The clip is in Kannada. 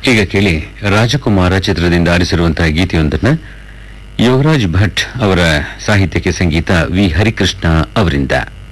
ಈಗ ಕೇಳಿ ರಾಜಕುಮಾರ ಚಿತ್ರದಿಂದ ಆರಿಸಿರುವಂತಹ ಗೀತೆಯೊಂದನ್ನ ಯೋಗರಾಜ್ ಭಟ್ ಅವರ ಸಾಹಿತ್ಯಕ್ಕೆ ಸಂಗೀತ ವಿ ಹರಿಕೃಷ್ಣ ಅವರಿಂದ.